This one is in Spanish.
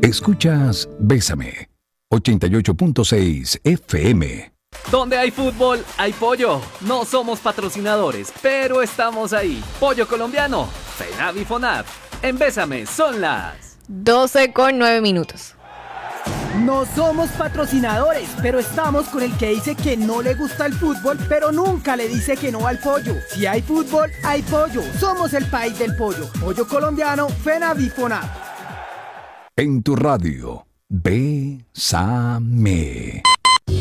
Escuchas Bésame, 88.6 FM. Donde hay fútbol, hay pollo. No somos patrocinadores, pero estamos ahí. Pollo colombiano, FENAV y FONAV. En Bésame son las 12:09. No somos patrocinadores, pero estamos con el que dice que no le gusta el fútbol, pero nunca le dice que no al pollo. Si hay fútbol, hay pollo. Somos el país del pollo. Pollo colombiano, FENAV y FONAV. En tu radio, Bésame.